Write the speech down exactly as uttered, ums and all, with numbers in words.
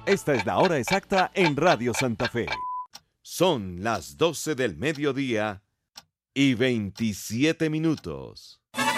Esta es la hora exacta en Radio Santa Fe. Son las doce del mediodía y veintisiete minutos.